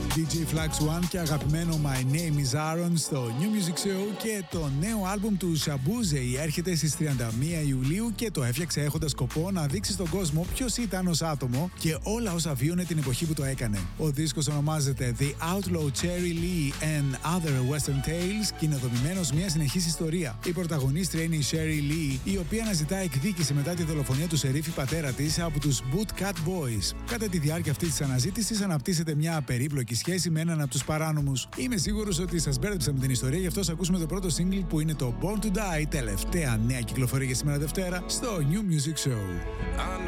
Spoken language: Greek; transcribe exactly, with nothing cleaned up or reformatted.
ντι τζέι Flux One και αγαπημένο My Name is Aaron στο New Music Show, και το νέο άλμπουμ του Shaboozey έρχεται στις τριάντα μία Ιουλίου και το έφτιαξε έχοντας σκοπό να δείξει στον κόσμο ποιος ήταν ως άτομο και όλα όσα βίωνε την εποχή που το έκανε. Ο δίσκος ονομάζεται The Outlaw Cherry Lee and Other Western Tales και είναι δομημένος μια συνεχής ιστορία. Η πρωταγωνίστρια είναι η Sherry Lee, η οποία αναζητά εκδίκηση μετά τη δολοφονία του σερίφη πατέρα της από τους Bootcut Boys. Κατά τη διάρκεια αυτής της αναζήτησης αναπτύσσεται μια περίπλοκη σχέση με έναν από τους παράνομους. Είμαι σίγουρος ότι σας μπέρδεψα με την ιστορία, γι' αυτό σας ακούσουμε το πρώτο single που είναι το Born to Die, τελευταία νέα κυκλοφορία για σήμερα Δευτέρα στο New Music Show.